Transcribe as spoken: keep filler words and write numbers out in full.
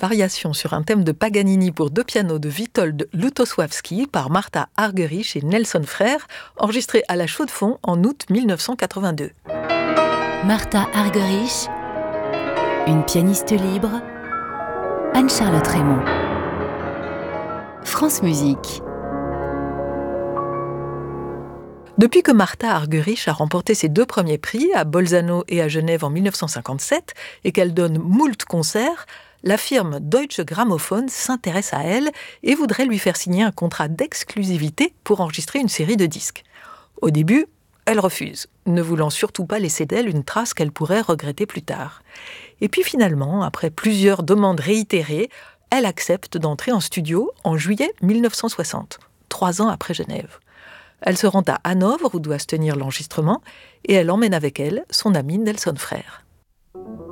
variation sur un thème de Paganini pour deux pianos de Witold Lutosławski par Martha Argerich et Nelson Frère, enregistré à la Chaux-de-Fonds en août mille neuf cent quatre-vingt-deux. Martha Argerich, une pianiste libre, Anne-Charlotte Raymond. France Musique. Depuis que Martha Argerich a remporté ses deux premiers prix, à Bolzano et à Genève en mille neuf cent cinquante-sept, et qu'elle donne moult concerts, la firme Deutsche Grammophon s'intéresse à elle et voudrait lui faire signer un contrat d'exclusivité pour enregistrer une série de disques. Au début, elle refuse, ne voulant surtout pas laisser d'elle une trace qu'elle pourrait regretter plus tard. Et puis finalement, après plusieurs demandes réitérées, elle accepte d'entrer en studio en juillet mille neuf cent soixante, trois ans après Genève. Elle se rend à Hanovre où doit se tenir l'enregistrement et elle emmène avec elle son ami Nelson Frère.